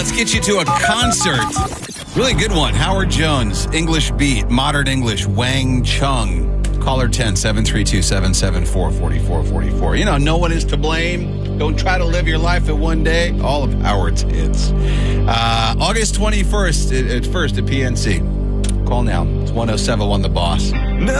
let's get you to a concert. Really good one. Howard Jones, English Beat, Modern English, Wang Chung. Caller 10-732-774-4444. You know, no one is to blame. Don't try to live your life in one day. All of Howard's hits. August 21st at PNC. Call now. It's 1071 The Boss.